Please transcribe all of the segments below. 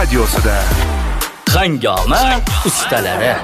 radiosida Hangoma ustalari.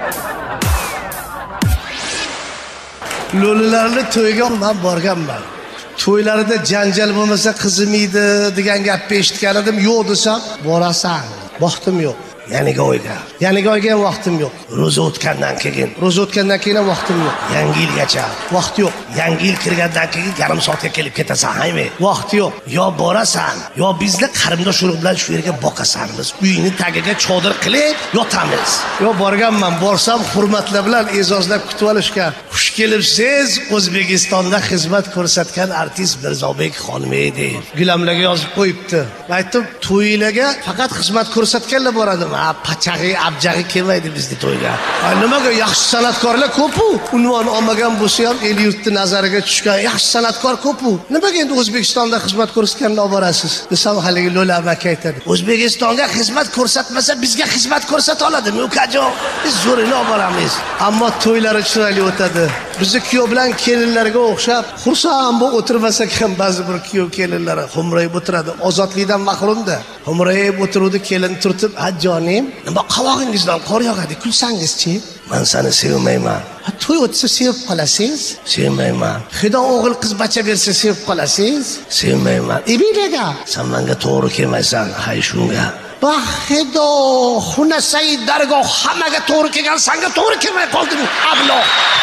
Lo'lilarni to'yga men borganman. To'ylarida janjal bo'lmasa qizim edi degan gapni eshitgan edim. Yo'q desam, borasan. Vaqtim yo'q. Yaniga oyga ham vaqtim yo'q. Ro'za o'tgandan keyin ham vaqtim yo'q. Yangi yilgacha vaqt yo'q. Yangi yil kirgandan keyin yarim soatga kelib ketasan, haymi? Vaqt yo'q. Yo borasan, yo bizlar qarindosh urug' bilan shu yerga boqasanmiz. Uyini tagiga chodir qilib yotamiz. Yo borganman, borsam hurmatlar bilan e'zozlab kutib olishgan. Xush kelibsiz, O'zbekistonda xizmat ko'rsatgan artist Mirzobek xonim edi. Gulamlarga yozib qo'yibdi. Aytdim, to'ylarga faqat xizmat ko'rsatganlar boradimi? Pachag'i, abjag'i kelmaydi bizning to'yga. Nimaga yaxshi san'atkorlar ko'p-ku. Unvoni olmagan bo'lsa ham el yurtning nazariga tushgan yaxshi san'atkor ko'p-ku. Nimaga endi O'zbekistonda xizmat ko'rsatganlar olib borasiz? Desam haligi Lo'la amaki aytadi. O'zbekistonga xizmat ko'rsatmasa bizga xizmat ko'rsata oladimi, ukajon? Biz zo'rini olib boramiz. Ammo to'ylari chiroyli o'tadi. Bizni kuyov bilan kelinlarga o'xshab xursand bo'lib o'tirmasak ham ba'zi bir kuyov kelinlari xumrayib o'tiradi. Ozodlikdan mahrumda. Xumrayib o'tiruvdi, kelin turtib, "Ajjonim, nima qovog'ingizdan qor yog'adi, kulsangizchi? Men seni sevmayman." To'y o'tsa sevib qolasiz? Sevmayman. Xudo o'g'il qiz bacha bersa sevib qolasiz? Sevmayman. Ibilega, sen menga to'g'ri kelmaysan, hay shunga. Baxido, xunasai dargoh hammaga to'g'ri kelgan, senga to'g'ri kelmay qoldimi? Ablo.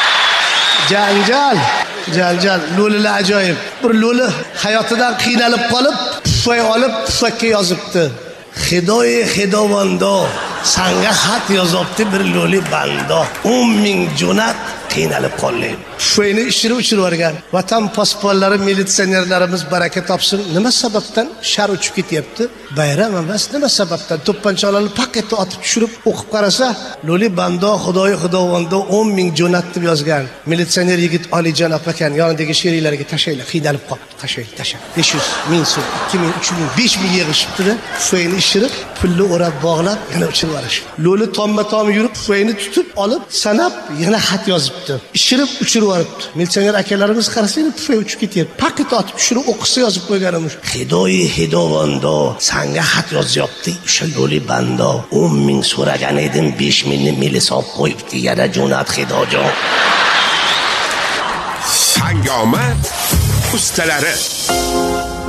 Janjal, lo'lilar ajoyib. Bir lo'li hayotidan qiynalib qolib, pufay olib, pufakka yozibdi. Xidoyi xidovando, sanga xat yozibdi bir lo'li bando. 10 ming jo'nat qiynalib qoldim. Pufayni ishirib yuborgan. Vatan posbonlari, militsionerlarimiz baraka topsin. Nima sababdan shar uchib ketyapti? Bayram emas, nima sababdan? To'pponchalarni paketga otib tushirib o'qib qarasa, lo'li bando, xudoyi xudovando 10 ming jo'nat deb yozgan. Militsioner yigit Olijanob ekan, yonidagi sheriklarga tashaylar, qiynalib qoldi. Tashay. 500 ming so'm, 2 ming, 3 ming, 5 ming yig'ishibdi-da. Pufayni ishirib, pulni o'rab bog'lab, yana uchirib yuborish. Lo'li tomma-tom yurib, pufayni tutib olib, sanab, yana xat yozibdi. Ishirib uchirib yuboribdi. Militsioner akalarimiz qarasanglar, pufay uchib ketyapti. Paket otib tushirib o'qisa yozib qo'yganimiz. Xidoyi xidovando, sanga xat yozyapti. O'sha lo'li bando 10 ming so'ragan edim, 5 mingni milisob qo'yibdi. Yana jo'nat xidojon. Hangoma ustalari.